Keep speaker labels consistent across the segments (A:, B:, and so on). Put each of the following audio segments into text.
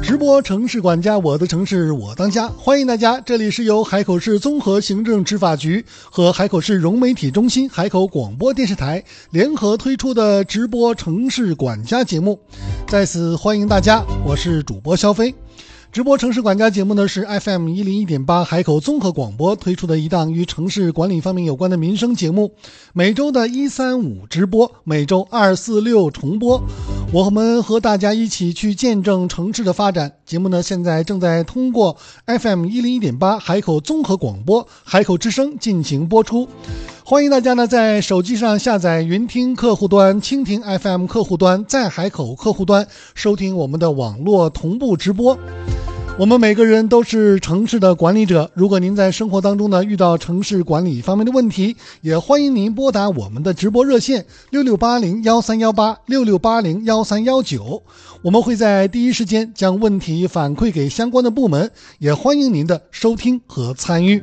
A: 直播城市管家，我的城市我当家，欢迎大家！这里是由海口市综合行政执法局和海口市融媒体中心、海口广播电视台联合推出的直播城市管家节目，在此欢迎大家，我是主播肖飞。直播城市管家节目呢是 FM 101.8海口综合广播推出的一档与城市管理方面有关的民生节目，每周的1、3、5直播，每周2、4、6重播。我们和大家一起去见证城市的发展。节目呢现在正在通过 FM 101.8海口综合广播、海口之声进行播出。欢迎大家呢在手机上下载云听客户端、蜻蜓 FM 客户端，在海口客户端收听我们的网络同步直播。我们每个人都是城市的管理者，如果您在生活当中呢遇到城市管理方面的问题，也欢迎您拨打我们的直播热线66801318 66801319，我们会在第一时间将问题反馈给相关的部门，也欢迎您的收听和参与。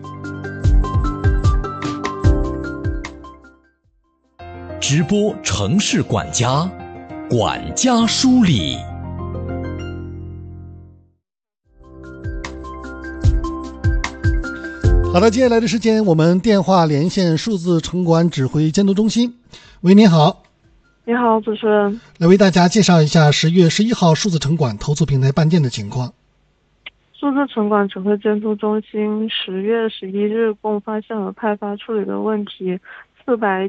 B: 直播城市管家，管家梳理。
A: 好的，接下来的时间我们电话连线数字城管指挥监督中心。喂，您好。
C: 你好，主持人。
A: 来为大家介绍一下10月11号数字城管投诉平台办件的情况。
C: 数字城管指挥监督中心10月11日共发现了派发处理的问题400